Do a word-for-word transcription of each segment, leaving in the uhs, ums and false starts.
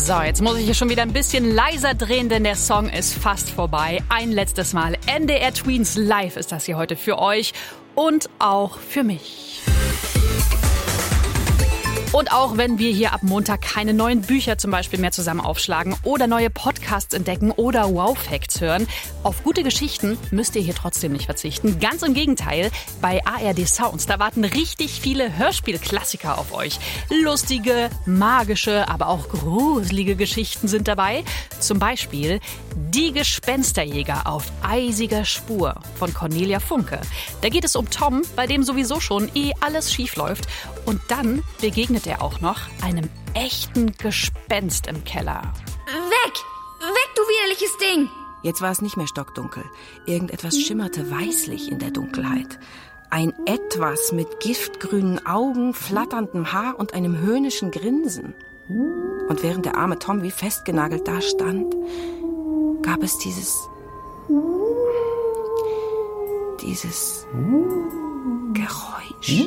So, jetzt muss ich hier schon wieder ein bisschen leiser drehen, denn der Song ist fast vorbei. Ein letztes Mal. N D R Tweens Live ist das hier heute für euch und auch für mich. Und auch wenn wir hier ab Montag keine neuen Bücher zum Beispiel mehr zusammen aufschlagen oder neue Podcasts entdecken oder Wow-Facts hören, auf gute Geschichten müsst ihr hier trotzdem nicht verzichten. Ganz im Gegenteil, bei A R D Sounds, da warten richtig viele Hörspielklassiker auf euch. Lustige, magische, aber auch gruselige Geschichten sind dabei. Zum Beispiel Die Gespensterjäger auf eisiger Spur von Cornelia Funke. Da geht es um Tom, bei dem sowieso schon eh alles schief läuft. Und dann begegnet er auch noch einem echten Gespenst im Keller. Weg! Weg, du widerliches Ding! Jetzt war es nicht mehr stockdunkel. Irgendetwas schimmerte weißlich in der Dunkelheit. Ein Etwas mit giftgrünen Augen, flatterndem Haar und einem höhnischen Grinsen. Und während der arme Tom wie festgenagelt da stand, gab es dieses... dieses... Geräusch.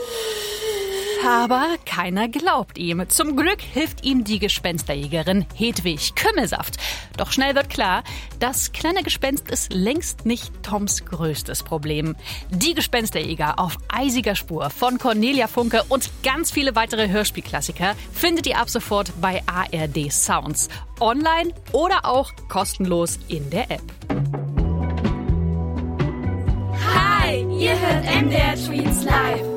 Aber keiner glaubt ihm. Zum Glück hilft ihm die Gespensterjägerin Hedwig Kümmelsaft. Doch schnell wird klar, das kleine Gespenst ist längst nicht Toms größtes Problem. Die Gespensterjäger auf eisiger Spur von Cornelia Funke und ganz viele weitere Hörspielklassiker findet ihr ab sofort bei A R D Sounds. Online oder auch kostenlos in der App. Hi, ihr hört N D R Tweens Live.